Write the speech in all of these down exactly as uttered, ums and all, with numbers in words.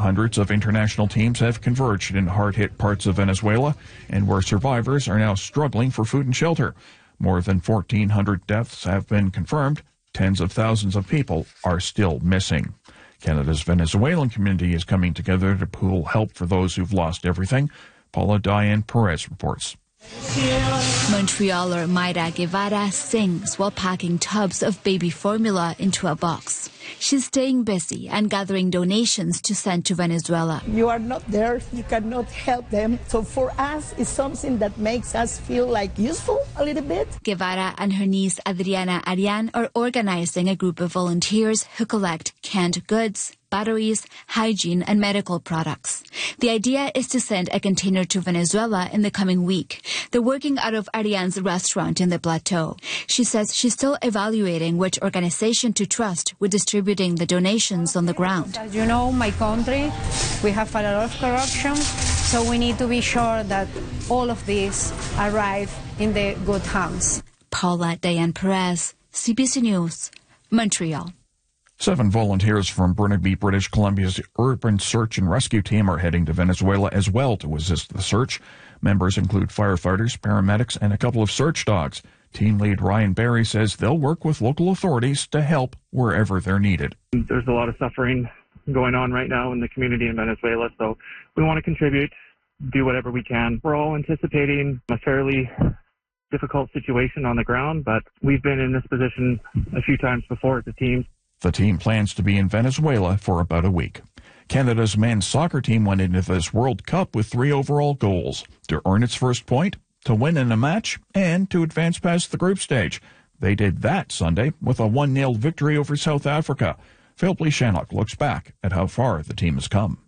Hundreds of international teams have converged in hard-hit parts of Venezuela, and where survivors are now struggling for food and shelter. More than fourteen hundred deaths have been confirmed. Tens of thousands of people are still missing. Canada's Venezuelan community is coming together to pool help for those who've lost everything. Paula Diane Perez reports. Montrealer Mayra Guevara sings while packing tubs of baby formula into a box. She's staying busy and gathering donations to send to Venezuela. You are not there, you cannot help them. So for us, it's something that makes us feel like useful a little bit. Guevara and her niece Adriana Arian are organizing a group of volunteers who collect canned goods, batteries, hygiene, and medical products. The idea is to send a container to Venezuela in the coming week. They're working out of Arian's restaurant in the plateau. She says she's still evaluating which organization to trust with distributing the donations on the ground. As you know, my country, we have a lot of corruption, so we need to be sure that all of this arrive in the good hands. Paula Diane Perez, C B C News, Montreal. Seven volunteers from Burnaby, British Columbia's Urban Search and Rescue Team are heading to Venezuela as well to assist the search. Members include firefighters, paramedics, and a couple of search dogs. Team lead Ryan Barry says they'll work with local authorities to help wherever they're needed. There's a lot of suffering going on right now in the community in Venezuela, so we want to contribute, do whatever we can. We're all anticipating a fairly difficult situation on the ground, but we've been in this position a few times before as a team. The team plans to be in Venezuela for about a week. Canada's men's soccer team went into this World Cup with three overall goals: to earn its first point, to win in a match, and to advance past the group stage. They did that Sunday with a one nil victory over South Africa. Phil Shannock looks back at how far the team has come.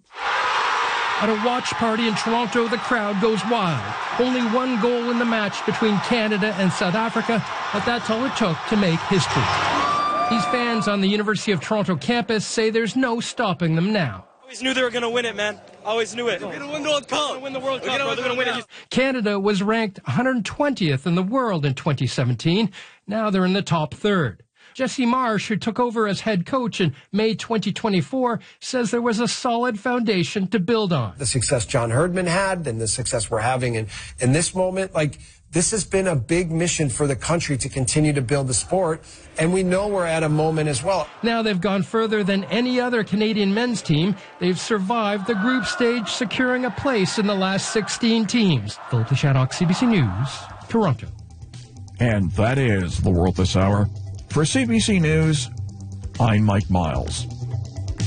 At a watch party in Toronto, the crowd goes wild. Only one goal in the match between Canada and South Africa, but that's all it took to make history. These fans on the University of Toronto campus say there's no stopping them now. I always knew they were going to win it, man. I always knew it. We're going to win the World Cup. We're going to win the World Cup. We're going to win it. Canada was ranked one hundred twentieth in the world in twenty seventeen. Now they're in the top third. Jesse Marsh, who took over as head coach in May twenty twenty-four, says there was a solid foundation to build on. The success John Herdman had and the success we're having in, in this moment, like, this has been a big mission for the country to continue to build the sport, and we know we're at a moment as well. Now they've gone further than any other Canadian men's team. They've survived the group stage, securing a place in the last sixteen teams. Philip Shannock, C B C News, Toronto. And that is The World This Hour. For C B C News, I'm Mike Miles.